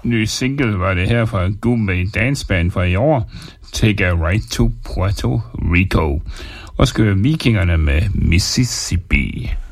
ny single var det her fra Goombay Dance Band fra i år, Take a Ride to Puerto Rico. Og skal Vikingerne med Mississippi.